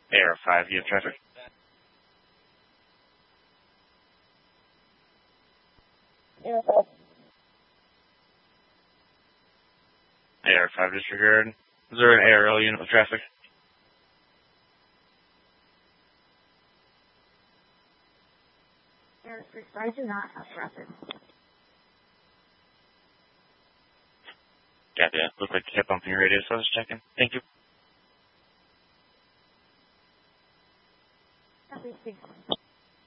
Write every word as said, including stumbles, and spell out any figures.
A R five, you have traffic. A R five. A R five disregard. Is there an A R L unit with traffic? A R six, I do not have traffic. Gotcha. Looked like you kept bumping your radio, so I was checking. Thank you. That makes sense.